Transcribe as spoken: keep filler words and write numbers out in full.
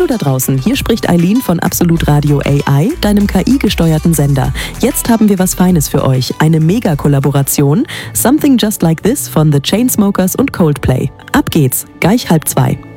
da draußen, hier spricht Eileen von Absolut Radio A I, deinem K I-gesteuerten Sender. Jetzt haben wir was Feines für euch, eine Mega-Kollaboration. Something Just Like This von The Chainsmokers und Coldplay. Ab geht's, gleich halb zwei.